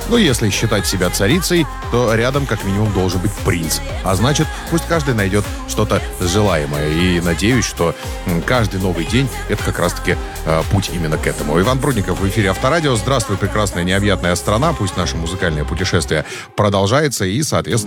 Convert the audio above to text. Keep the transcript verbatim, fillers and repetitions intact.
Ну, если считать себя царицей, то рядом как минимум должен быть принц. А значит, пусть каждый найдет что-то желаемое. И надеюсь, что каждый новый день — это как раз-таки э, путь именно к этому. Иван Прудников в эфире Авторадио. Здравствуй, прекрасная необъятная страна. Пусть наше музыкальное путешествие продолжается и, соответственно,